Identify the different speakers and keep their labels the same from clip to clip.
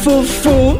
Speaker 1: fufu.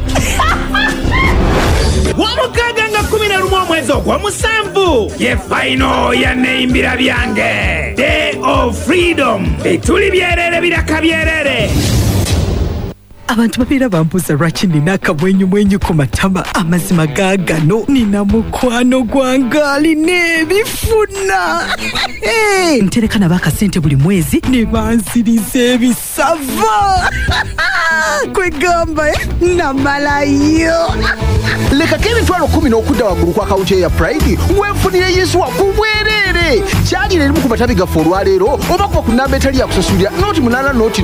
Speaker 1: Wamukaga nga 11 mwezi ogw'omusanvu ye final ya neimbira byange Day of Freedom etuli byerere biraka byerere. Abantu babeera bambuuza lwaki nina akamwenyumwenyu ku matama amazima gaagano nina mukwano gwange alina ebifuna. Ntereka nabo akasente buli mwezi ne bansiriza ebisava. Kwegamba namalayo.
Speaker 2: Lekako emitwalo 10 n'okudda waggulu kwa akawunti ya Pride weefunire Yesu akubwerere. Kyali erimu ku matabi gaffe olwaleero oba kuba ku nnamba etali yakusasulira noti 8 noti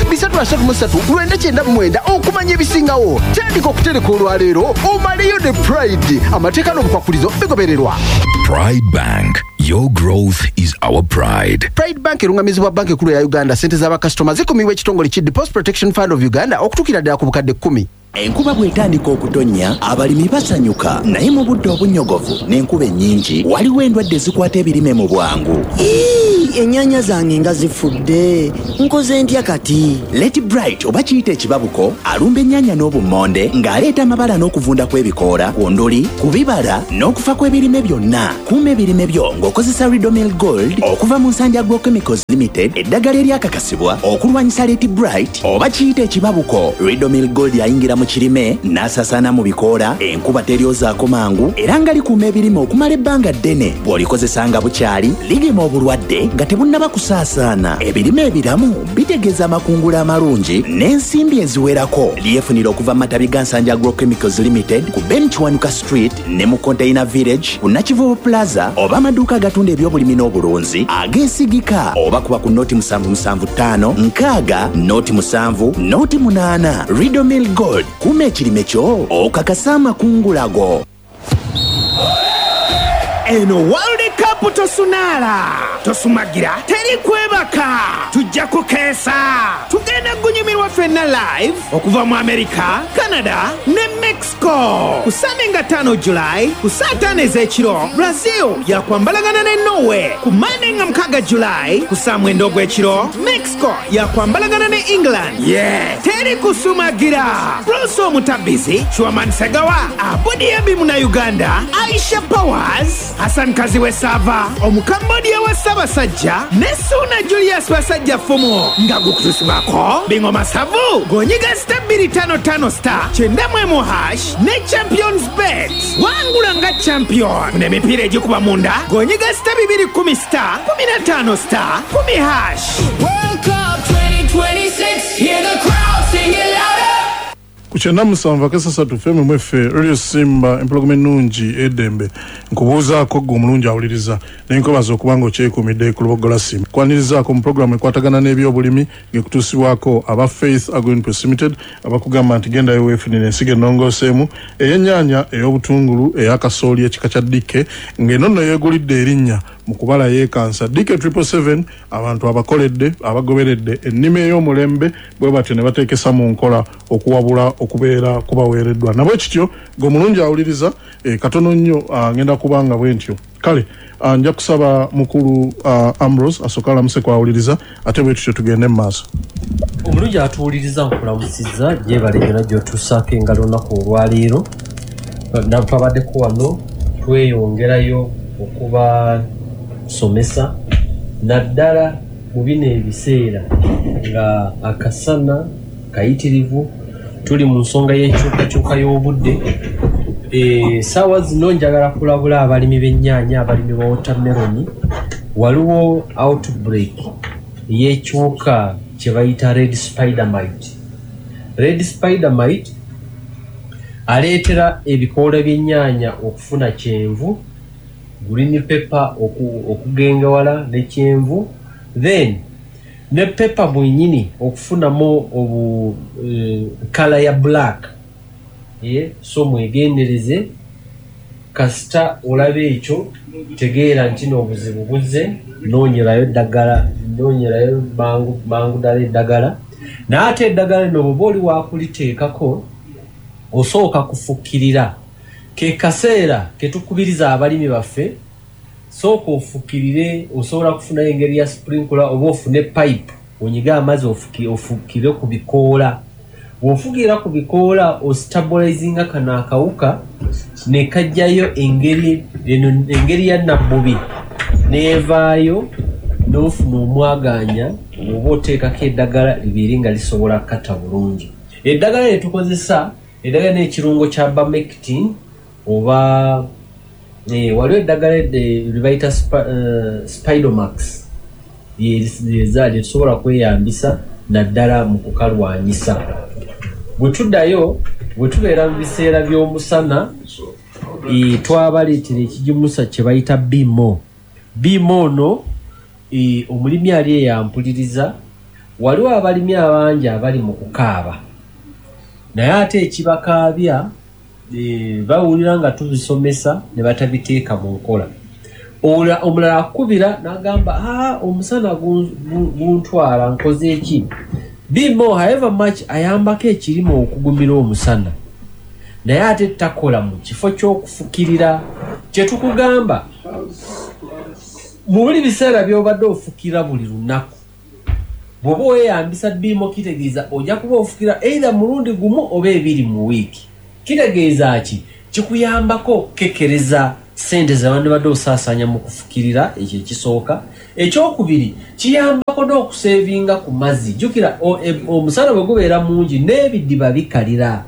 Speaker 2: 339 okumanya ebisingawo. Tandika okutereka olwaleero omaleyo ne Pride. Amateeka n'obukwakulizo bigobererwa.
Speaker 3: Pride Bank. Your growth is our pride.
Speaker 2: Pride Bank erungamizibwa banki ekulu ya Uganda. Sente z'abakasitoma zikumibwa ekitongole ki Deposit Protection Fund of Uganda okutuukira ddala ku bukadde 10.
Speaker 4: Enkuba bwetandika okutonnya abalimi basanyuka naye mu budde obunyogovu n'enkuba ennyingi waliwo endwadde zikwata ebirime mu bwangu.
Speaker 5: Ennyanya zange nga zifudde nkoze ntya kati?
Speaker 4: Let Bright oba kiyita ekibabuko alumba ennyanya n'obummonde ng'aleeta amabala n'okuvunda kw'ebikoola ku nduli ku bibala n'okufa kw'ebirime byonna. Kuuma ebirime byo ng'okozesa Ridomil Gold okuva mu nsanja Agrochemicals Limited eddagala eryakakasibwa okulwanyisa Let Bright oba kiyita ekibabuko. Ridomil Gold yayingira mu kirime n'asasana mu bikoola enkuba teryozaako mangu era nga likuuma ebirime okumala ebbanga ddene. Bw'olikozesa nga bukyali ligema obulwadde nga tebunnaba kusaasaana. Ebirime ebiramu bitegeeza amakungula amalungi n'ensimbi eziwerako. Lyefunira okuva mu matabi ga Nsanja Agrochemicals Limited ku Benchwanuka Street ne mu Container Village ku Nakivubo Plaza oba amaduuka agatunda ebyobulimi n'obulunzi ageesigika oba kuba ku noti 775 nkaaga noti 7 noti 8. Ridomil Gold kuuma ekirime kyo okakasa amakungula go.
Speaker 1: Eno World Cup tosunala tosumagira teri kwebaka tujja kukeesa tugenda gunyumirwa fenna live okuva mu America, Canada ne Mexico ku Sunday nga 5 July ku saa 5 ez'ekiro. Brazil yakwambalagana ne Norway ku Monday nga 6 July ku saa 9 ogw'ekiro. Mexico yakwambalagana ne England. Teri kusumagira. Bruce Omutabizi, Chwaman Segawa, Abudi Ebimu na Uganda, Aisha Powers, Hassan Kaziwe Sava, Omukambodia wa Sabasajja, Nesuna Julius Basajja Fumo, nga gukutusibako, Bingo Masavu, Gonyiga star 255 star, Chendamwemu hash, ne Champions Bet. Wangula nga champion. Mune mipire jikuba munda, Gonyiga star 210 star, 15 star, 10 hash.
Speaker 6: World Cup 2026, hear the crowd singing louder.
Speaker 7: Kuchenda musanva kesasa tufeme mwefe Radio Simba empologome nungi edembe nkubuuzaako gwe omulungi awuliriza n'enkobaza okubanga okyekumidde ku lubogola Simba kwanirizaako mu programu ekwatagana n'ebyobulimi ngekutuusibwako aba Faith Agro-Inputs Limited abakugamba nti gendayo weefunire ensigo ennongooseemu ey'ennyaanya ey'obutungulu ey'akasooli ekika kya Dike ng'eno nno yeegulidde erinnya mu kubala yeekansa Dike 777 abantu abakoledde abagoberedde ennima ey'omulembe bwe batyo ne bateekesa mu nkola okuwabula okubeera kubaweereddwa nabwe kityo gwe omulungi awuliriza katono nnyo ngenda kubanga bwe ntyo kale nja kusaba mukulu Ambrose asooka alamuse kwawuliriza ate bwe tutyo tugende mu maaso.
Speaker 8: Omulungi atuwuliriza nkulamusizza gyebale gyonna gy'otuusaako engalo olunaku olwaleero twabaddeko wano tweyongerayo okubasomesa naddala mu bino ebiseera nga akasana kayitirivu tuli mu nsonga y'enkyukakyuka y'obudde. Saawa zino njagala kulabula abalimi b'ennyaanya abalimi ba watermelon waliwo outbreak y'ekiwuka kye bayita red spider mite. Red spider mite aleetera ebikoola by'ennyaanya okufuna kyenvu, green pepper okugengewala ne kyenvu, then ne pepper mwenyini okufunamu kala ya black. So mwegendereze kasita olabe ekyo tegeera nti n'obuzibu buzze noonyerayo ddagala noonyerayo mangu ddala eddagala n'ate eddagala lino bw'oba oli waakuliteekako osooka kufukkirira ke kaseera ke tukubiriza abalimi baffe sooka ofukkirire osobola kufunayo engeri ya sprinkler oba ofune pipe onyiga amazzi ofukkire ku bikoola bw'ofugira ku bikoola ostabilizinga kano akawuka ne kajjayo engeri ya nabbubi neevaayo n'ofuna omwaganya oba oteekako eddagala libeere nga lisobola kata bulungi. Eddagala lye tukozesa eddagala n'ekirungo kya bamectin oba waliwo eddagala lye bayita Spidomax lye tusobola kweyambisa naddala mu kukalwanyisa. Bwe tuddayo bwe tubeera mu biseera by'omusana twabaleetera ekigimusa kye bayita bimo ono omulimi ali eyampuliriza waliwo abalimi abangi abali mu kukaaba naye ate ekibakaabya bawulira nga tubisomesa ne batabiteeka mu nkola. Omulala akubira n'agamba omusana guntwala nkoze eki. Bimo however much ayambako ekirime okugumira omusana naye ate takola mu kifo ky'okufukirira. Kye tukugamba mu buli biseera by'obadde ofukira buli lunaku bw'oba weeyambisa Bimo kitegeeza ojja kuba ofukira either mulundi gumu oba ebiri mu wiiki. Kitegeeza ki? Kikuyambako kekereza sente z'abandi badde osaasaanya mu kufukirira. Ekyo ekisooka. Ekyokubiri kiyambako n'okuseevinga ku mazzi. Jjukira omusana bwe gubeera mungi n'ebiddiba bikalira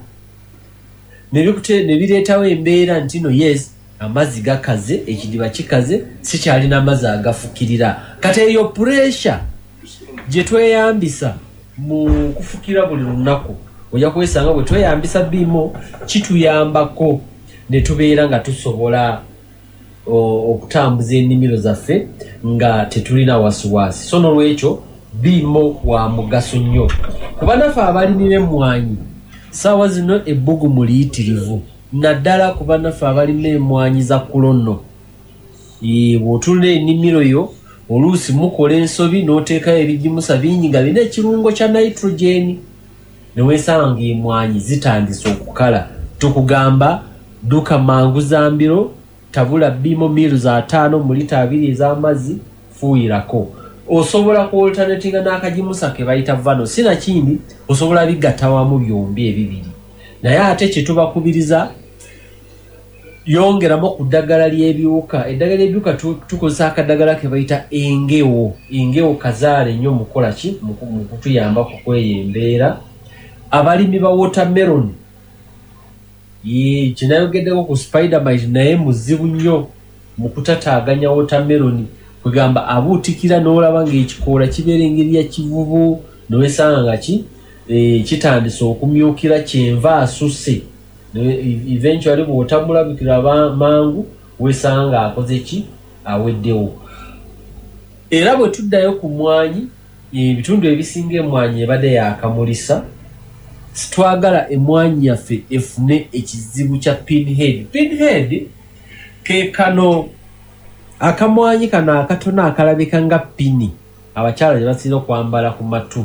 Speaker 8: ne bireetawo embeera nti no yes amazzi gakaze ekidiba kikaze sikyalina amazzi agafukirira. Kati eyo pressure gye tweyambisa mu kufukira buli lunaku ojja kwesanga bwe tweyambisa Bimo kituyambako ne tubeera nga tusobola okutambuza ennimiro zaffe nga tetulina wasiwasi. So n'olwekyo Bimo wa mugaso nnyo kuba naffe abalimi b'emmwanyi saawa zino ebbugumu liyitirivu naddala kuba naffe abalima emmwanyi za kulono. Bw'otulira ennimiro yo oluusi mukola ensobi n'oteekayo ebigimusa bingi nga birina ekirungo kya nitrogen ne weesanga emmwanyi zitandise okukala. Tukugamba dduka mangu za mbiro tabula Bimo miru za 5 mu lita 2 ez'amazzi fuuyirako. Osobola kuolternatinga n'akagimusa ke bayita vano sinakindi osobola bigatta wamu byombi ebibiri. Naye ate kye tubakubiriza yongeramu ku ddagala ly'ebiwuka. Eddagala ly'ebiwuka tukozesa akaddagala ke bayita engewo kazaale nnyo mukola ki mu kutuyamba ku kweyembeera. Abalimi ba watermelon kinayogeddeko ku Spidermite naye muzibu nnyo mu kutataaganya watermelon kugamba abuutikira n'olaba ng'ekikoola kibeera engeri ya kivuvu nowesanga nga kitandise okumyukira kyenva asusse eventually bw'otamulabikira mangu wesanga akoze ki aweddewo. Era bwe tuddayo ku mmwanyi ebitundu ebisinga emmwanyi ebadde yakamulisa sitwagala emmwanyi yaffe efune ekizibu kya pinhead ke kano akamwanyi kano akatono akalabika nga pini abakyala gye basinga okwambala ku matu.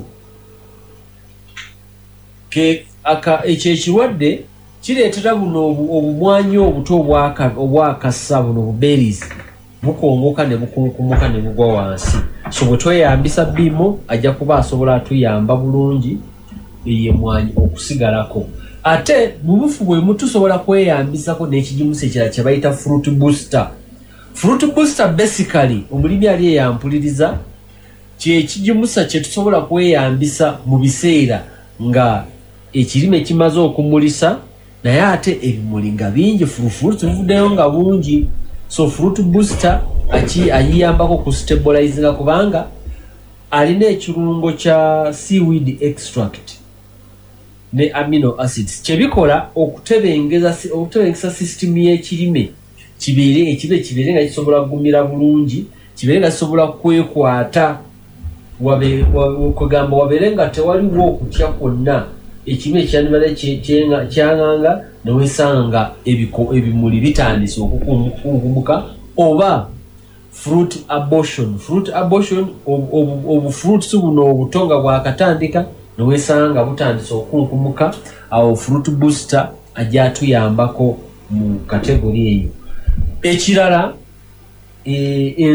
Speaker 8: Ekyo ekirwadde kireetera buno obumwanyi obuto obwakassa buno buberries bukongoka ne bukunkumuka ne bugwa wansi. So bwe tweyambisa Bimo ajja kuba asobola atuyamba bulungi ey'emmwanyi okusigalako. Ate mu bufu bwe mutusobola kweyambisako n'ekigimusa ekirala kye bayita fruit booster. Fruit booster basically omulimi ali eyampuliriza kyekigimusa kye tusobola kweyambisa mu biseera nga ekirime kimaze okumulisa naye ate ebimuli nga bingi fulufulu tuvuddeyo nga bungi. So fruit booster ayiyambako ku stabilizinga kubanga alina ekirungo kya seaweed extract ne amino acids kyebikola okutebengesa system y'ekirime kibeere nga kisobola kugumira bulungi kibeere nga kisobola kwekwata kugamba wabeere nga tewaliwo okutya kwonna ekirime kyandibadde kyanganga newesanga ebimuli bitandise okukungumuka oba fruit abortion. Obufruits buno obutonga bwakatandika newesanga butandise okunkumuka awo fruit booster ajja atuyambako mu kategori eyo. Ekirala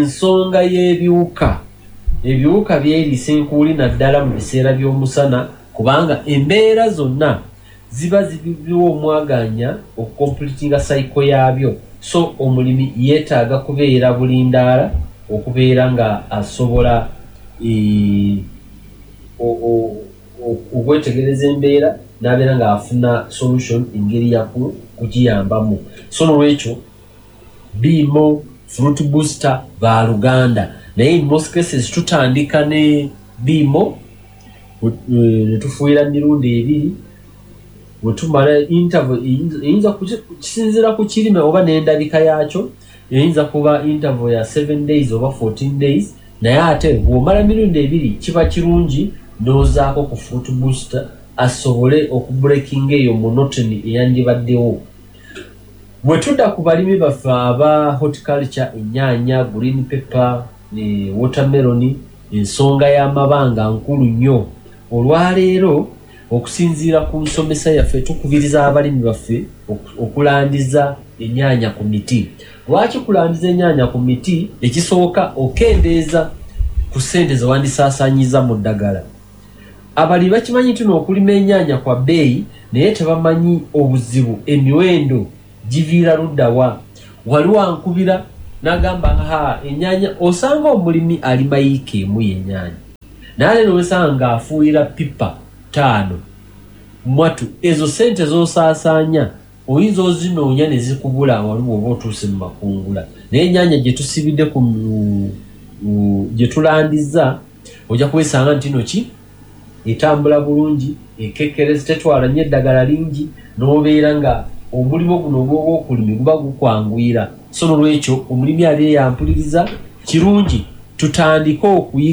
Speaker 8: ensonga y'ebiwuka. Ebiwuka byeriisa enkuuli naddala mu biseera by'omusana kubanga embeera zonna ziba zibibiwa omwaganya okukompletinga cycle yabyo. So omulimi yeetaaga kubeera bulindaala okubeera nga asobola okwetegereza embeera n'abeera nga afuna solution engeri yaku kugiyambamu. So nolwekyo BMO fruit booster baluganda naye in most cases tutandika ne BMO netufuuyira mirundi ebiri wetumala interval eyinza kusinzira ku kirime oba n'endabika yakyo eyinza kuba interval ya 7 days oba 14 days naye ate bw'omala mirundi ebiri kiba kirungi n'ozaako ku fruit booster asobole okubreaking eyo monotony eyandibaddewo. Bwe tudda ku balimi baffe aba horticulture ennyaanya green pepper watermelon ensonga y'amabanga nkulu nnyo. Olwaleero okusinziira ku nsomesa yaffe tukubiriza abalimi baffe okulandiza ennyaanya ku miti. Lwaki kulandiza ennyaanya ku miti? Ekisooka okendeeza ku ssente ze wandisaasaanyiza mu ddagala. Abali bakimanyi nti n'okulima ennyaanya kwa bbeeyi naye tebamanyi obuzibu emiwendo giviira luddawa. Waliwo ankubira n'agamba ennyaanya osanga omulimi alima yiika emu y'ennyaanya naye n'osanga ng'afuuyira pipa 5 mwatu ezo ssente z'osaasaanya oyinza ozinoonya ne zikubula waliwo oba otuuse mu makungula. Naye ennyaanya gye tusibidde gye tulandiza ojja kwesanga nti noki etambula bulungi ekekkereza tetwala nnyo eddagala lingi n'obeera nga omulimu guno ogw'okulima guba gukwanguyira. So nolwekyo omulimi ali yampuliriza kirungi tutandike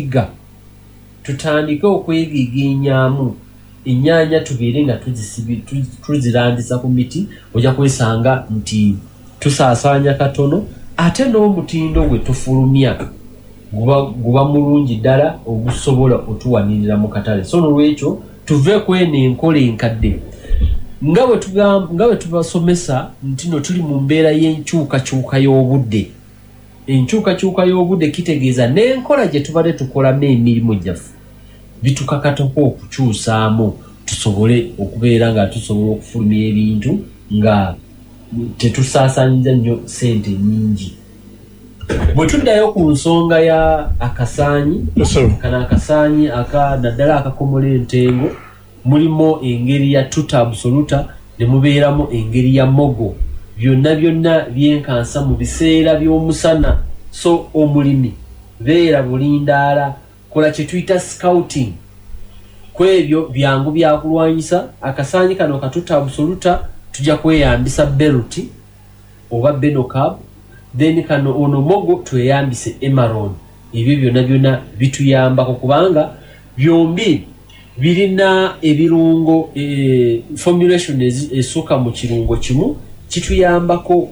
Speaker 8: okwegiginyaamu ennyaanya tubeere nga tuzirandiza ku miti. Ojja kwesanga nti tusaasaanya katono ate n'omutindo gwe tufulumya guba mulungi ddala ogusobola otuwanirira mu katale. So nolwekyo tuve kweno enkola enkadde nga bwe tubasomesa nti no tuli mu mbeera y'enkyukakyuka y'obudde. Enkyukakyuka y'obudde kitegeeza n'enkola gye tubadde tukolamu emirimu gyaffe bitukakatako okukyusaamu tusobole okubeera nga tusobola okufulumya ebintu nga tetusaasaanyiza nnyo ssente nnyingi. Bwe tuddayo ku nsonga ya akasaanyi kana akasaanyi naddala akakomola entengo mulimu engeri ya tuta absoluta ne mubeeramu engeri ya mogo. Byonna byenkansa mu biseera by'omusana. So omulimi beera bulindaala kola kye tuyita scouting kwebyo byangu byakulwanyisa. Akasaanyi kano katuta absoluta tujja kweyambisa Beruti oba Benocab, then kano ono mogo tweyambise Emaron. Ebyo byonna bituyambako kubanga byombi birina ebirungo formulation esooka mu kirungo kimu kituyambako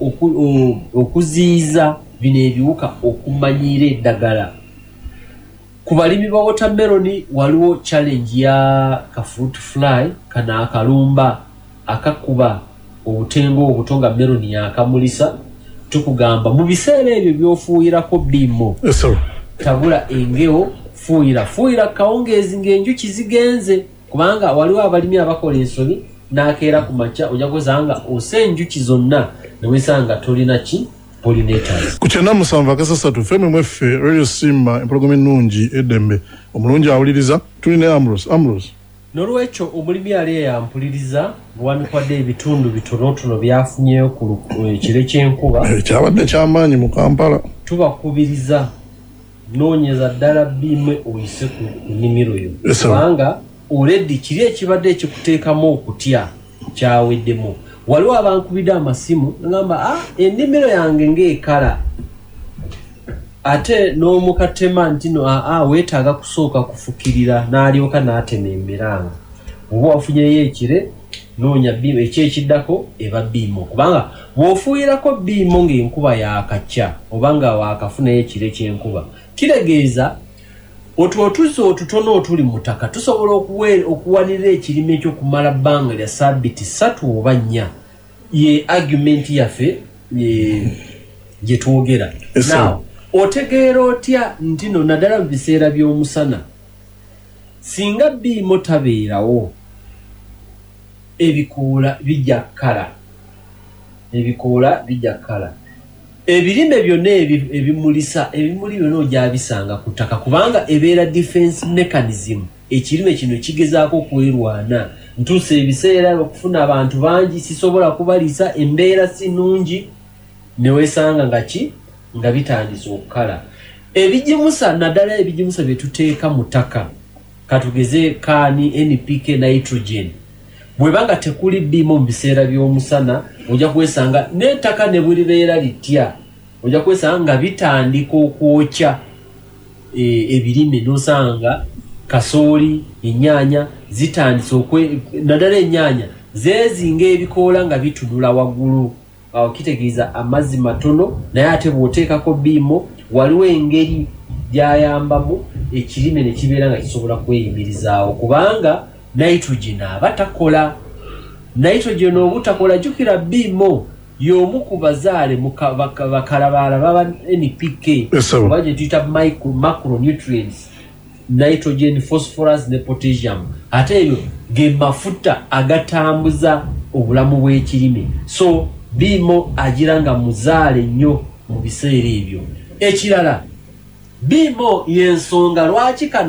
Speaker 8: okuziiza bino ebiwuka okumanyiira eddagala. Ku balimi ba watermelon waliwo challenge ya ka fruit fly kana akalumba akakuba obutengo obutonga melon yakamulisa. Tukugamba mu biseera ebyo byofuuyirako BMO tabula engeo fuuyira kawungeezi ng'enjuki zigenze kubanga waliwo abalimi abakola ensobi n'akeera ku makya ojja kwesanga enjuki zonna ne wesanga tolina ki pollinators.
Speaker 7: Ku 97.3 feme mweffe Radio Simba empologoma ennungi eddembe omulungi awuliriza tulina Ambrose.
Speaker 8: N'olwekyo omulimi ali yampuliriza bw'anikwadde ebitundu bitonotono byafunyeyo ku kire ky'enkuba
Speaker 7: kyabadde kyamaanyi mu Kampala.
Speaker 8: Tubakubiriza noonyeza ddala BMO oyise ku nnimiro yo kubanga already kiri ekibadde ekikuteekamu okutya kyaweddemu. Waliwo abankubidde amasimu ngamba ennimiro yange ng'ekala ate n'omukatema nti no weetaaga kusooka kufukirira n'alyoka n'atema emiranga. Oba wafunyeyo ekire noonya BMO ekyekiddako eba BMO kubanga bw'ofuuyirako BMO ng'enkuba yaakacya oba nga waakafunayo ekire ky'enkuba kiregeeza otuzi otutono otuli mu ttaka tusobola okuwanirira ekirime ekyokumala bbanga lya sabiti 3 oba 4. Ye argument yaffe gye twogera. Now otegeera otya nti no naddala mu biseera by'omusana singa bimo tabeerawo ebikoola bijja kala ebirime byonna ebimulisa ebimuli byonna ogyabisanga ku ttaka kubanga ebeera defense mechanism ekirime kino kigezaako okwerwana ntuuse ebiseera okufuna abantu bangi sisobola kubaliisa embeera si nnungi neweesanga nga bitandise okukala ebigimusa naddala ebigimusa bye tuteeka mu ttaka katugeze kaani NPK nitrogen bwebanga tekuli bimo mu biseera by'omusana ojja kwesanga n'ettaka ne bwe libeera litya ojja kwesanga nga bitandika okwokya ebirime n'osanga kasooli ennyaanya zitandise naddala ennyaanya zeezinga ebikoola nga bitunula waggulu awo kitegeeza amazzi matono naye ate bw'oteekako bimo waliwo engeri gyayambamu ekirime ne kibeera nga kisobola kweyimirizaawo kubanga nitrogen aba takola nitrogen obutakola jjukira bimo y'omu ku bazaale bakalabaala baba NPK oba gye tuyita macronutrients nitrogen phosphorus ne potassium ate ebyo ge mafuta agatambuza obulamu bw'ekirime so bimo agira nga muzaale nnyo mu biseera ebyo ekirala bimo y'ensonga lwaki kano